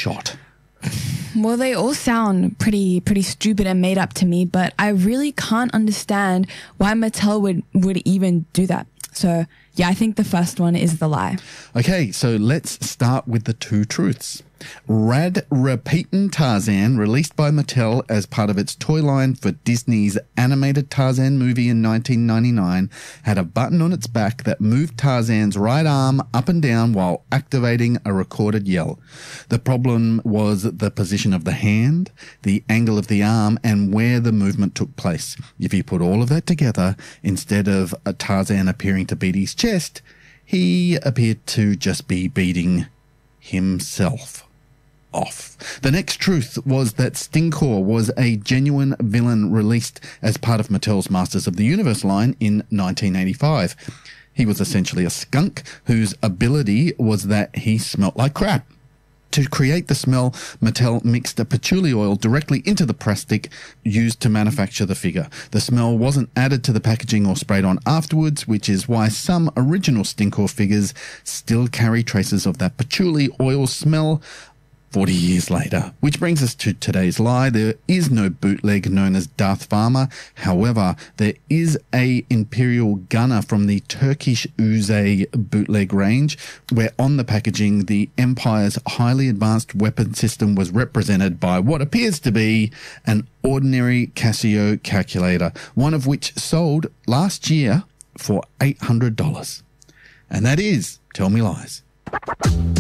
shot? Well, they all sound pretty stupid and made up to me, but I really can't understand why Mattel would even do that. So, yeah, I think the first one is the lie. Okay, so let's start with the two truths. Rad Repeatin' Tarzan, released by Mattel as part of its toy line for Disney's animated Tarzan movie in 1999, had a button on its back that moved Tarzan's right arm up and down while activating a recorded yell. The problem was the position of the hand, the angle of the arm, and where the movement took place. If you put all of that together, instead of a Tarzan appearing to beat his chest, he appeared to just be beating himself off. The next truth was that Stinkor was a genuine villain released as part of Mattel's Masters of the Universe line in 1985. He was essentially a skunk whose ability was that he smelt like crap. To create the smell, Mattel mixed a patchouli oil directly into the plastic used to manufacture the figure. The smell wasn't added to the packaging or sprayed on afterwards, which is why some original Stinkor figures still carry traces of that patchouli oil smell 40 years later. Which brings us to today's lie. There is no bootleg known as Darth Farmer. However, there is a Imperial Gunner from the Turkish Uzay bootleg range, where on the packaging the Empire's highly advanced weapon system was represented by what appears to be an ordinary Casio calculator, one of which sold last year for $800. And that is Tell Me Lies.